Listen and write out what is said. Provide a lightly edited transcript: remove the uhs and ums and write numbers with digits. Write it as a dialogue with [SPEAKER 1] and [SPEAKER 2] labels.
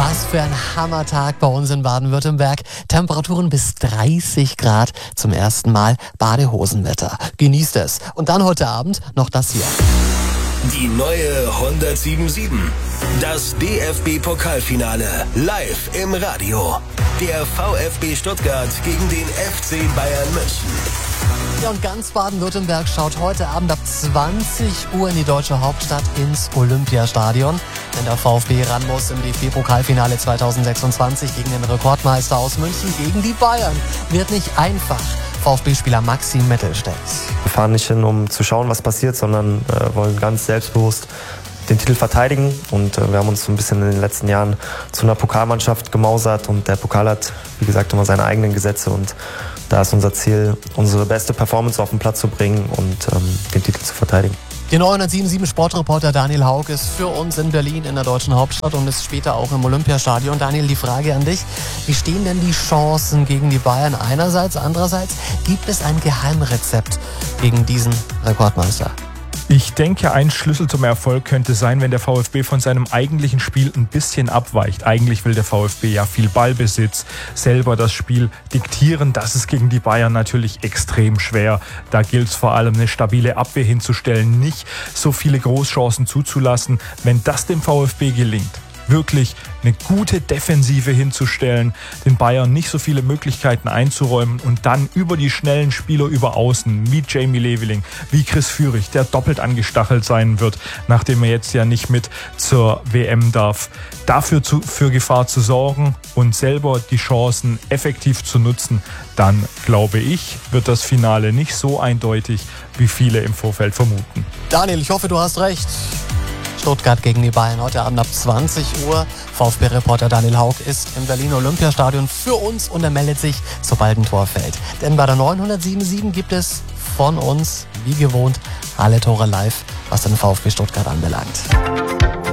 [SPEAKER 1] Was für ein Hammertag bei uns in Baden-Württemberg. Temperaturen bis 30 Grad. Zum ersten Mal Badehosenwetter. Genießt es. Und dann heute Abend noch das hier.
[SPEAKER 2] Die neue 107.7. Das DFB-Pokalfinale live im Radio. Der VfB Stuttgart gegen den FC Bayern München.
[SPEAKER 1] Ja, und ganz Baden-Württemberg schaut heute Abend ab 20 Uhr in die deutsche Hauptstadt ins Olympiastadion. Denn der VfB ran muss im DFB-Pokalfinale 2026 gegen den Rekordmeister aus München, gegen die Bayern. Wird nicht einfach. VfB-Spieler Maxim Mittelstädt.
[SPEAKER 3] Wir fahren nicht hin, um zu schauen, was passiert, sondern wollen ganz selbstbewusst den Titel verteidigen. Und wir haben uns so ein bisschen in den letzten Jahren zu einer Pokalmannschaft gemausert. Und der Pokal hat, wie gesagt, immer seine eigenen Gesetze. Und da ist unser Ziel, unsere beste Performance auf den Platz zu bringen und den Titel zu verteidigen.
[SPEAKER 1] Der 907 Sportreporter Daniel Haug ist für uns in Berlin in der deutschen Hauptstadt und ist später auch im Olympiastadion. Daniel, die Frage an dich. Wie stehen denn die Chancen gegen die Bayern einerseits? Andererseits, gibt es ein Geheimrezept gegen diesen Rekordmeister?
[SPEAKER 4] Ich denke, ein Schlüssel zum Erfolg könnte sein, wenn der VfB von seinem eigentlichen Spiel ein bisschen abweicht. Eigentlich will der VfB ja viel Ballbesitz, selber das Spiel diktieren. Das ist gegen die Bayern natürlich extrem schwer. Da gilt es vor allem, eine stabile Abwehr hinzustellen, nicht so viele Großchancen zuzulassen. Wenn das dem VfB gelingt, wirklich eine gute Defensive hinzustellen, den Bayern nicht so viele Möglichkeiten einzuräumen und dann über die schnellen Spieler über Außen, wie Jamie Leveling, wie Chris Führig, der doppelt angestachelt sein wird, nachdem er jetzt ja nicht mit zur WM darf, dafür für Gefahr zu sorgen und selber die Chancen effektiv zu nutzen, dann glaube ich, wird das Finale nicht so eindeutig, wie viele im Vorfeld vermuten.
[SPEAKER 1] Daniel, ich hoffe, du hast recht. Stuttgart gegen die Bayern heute Abend ab 20 Uhr. VfB-Reporter Daniel Haug ist im Berliner Olympiastadion für uns und er meldet sich, sobald ein Tor fällt. Denn bei der 907.7 gibt es von uns, wie gewohnt, alle Tore live, was den VfB Stuttgart anbelangt.